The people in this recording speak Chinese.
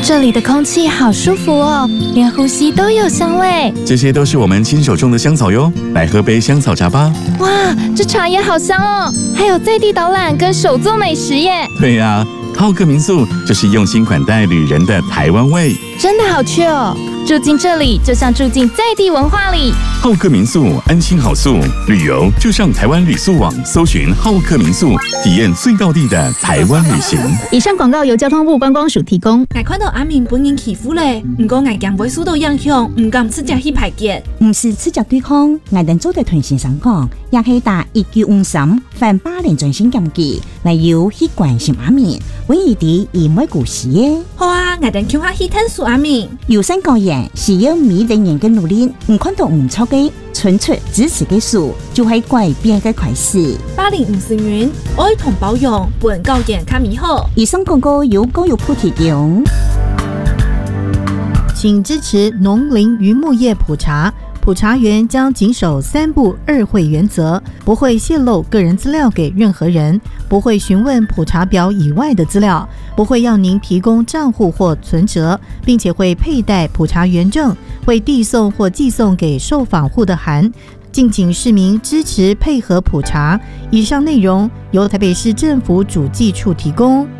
这里的空气好舒服哦，连呼吸都有香味。 这些都是我们亲手种的香草哟，来喝杯香草茶吧。 哇，这茶也好香哦，还有在地导览跟手作美食耶。 对呀，浩客民宿就是用心款待旅人的台湾味， 真的好去哦。住进这里就像住进在地文化里。 浩客民宿安心好宿，旅游就上台湾旅宿网搜寻浩客民宿，体验最道地的台湾旅行。 以上广告由交通部观光署提供。 我看到阿明本人欺负咧，不过我惊袂受到影响，唔敢直接去排解。 唔是直接对抗，我哋做對團先生講，也係打1953反霸凌專線檢舉，嚟要去關心阿明，唯一啲而唔係故事嘅。 好啊，我哋叫下去探索阿明。 有三個人是要每個人嘅努力，唔看到唔錯嘅，純粹支持嘅數，就係改變嘅開始。 霸凌唔是緣，愛同包容，本教研較美好。 以上廣告由教育部提供。 請支持農林漁牧業普查。普查員將謹守3不2會原則，不會泄露個人資料給任何人，不會詢問普查表以外的資料，不會要您提供賬戶或存摺，並且會佩戴普查員證，會遞送或寄送給受訪戶的函。敬請市民支持配合普查。以上內容由台北市政府主計處提供。